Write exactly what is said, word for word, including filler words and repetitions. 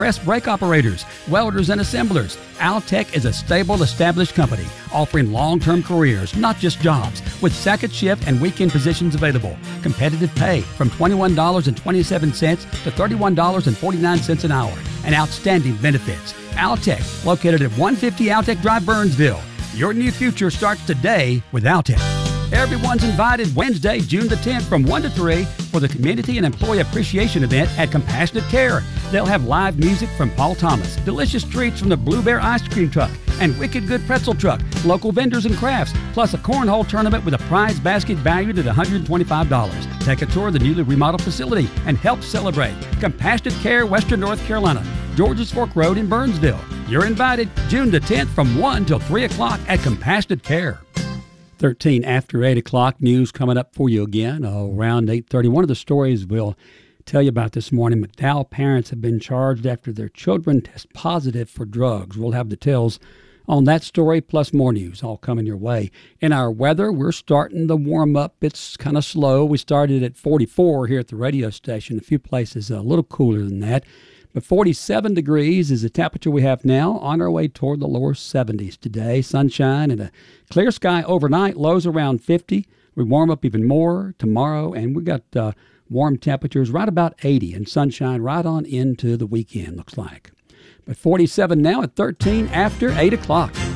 press brake operators, welders, and assemblers. Altec is a stable, established company offering long-term careers, not just jobs, with second shift and weekend positions available. Competitive pay from twenty-one dollars and twenty-seven cents to thirty-one dollars and forty-nine cents an hour, and outstanding benefits. Altec, located at one fifty Altec Drive, Burnsville. Your new future starts today with Altec. Everyone's invited Wednesday, June the tenth from one to three for the Community and Employee Appreciation Event at Compassionate Care. They'll have live music from Paul Thomas, delicious treats from the Blue Bear Ice Cream Truck, and Wicked Good Pretzel Truck, local vendors and crafts, plus a cornhole tournament with a prize basket valued at one hundred twenty-five dollars. Take a tour of the newly remodeled facility and help celebrate. Compassionate Care, Western North Carolina, Georges Fork Road in Burnsville. You're invited June the tenth from one till three o'clock at Compassionate Care. thirteen after eight o'clock, news coming up for you again around eight thirty. One of the stories we'll tell you about this morning, McDowell parents have been charged after their children test positive for drugs. We'll have details on that story, plus more news all coming your way. In our weather, we're starting the warm-up. It's kind of slow. We started at forty-four here at the radio station. A few places a little cooler than that. But forty-seven degrees is the temperature we have now, on our way toward the lower seventies today. Sunshine and a clear sky overnight, lows around fifty. We warm up even more tomorrow, and we got uh, warm temperatures right about eighty and sunshine right on into the weekend, looks like. But forty-seven now at thirteen after eight o'clock.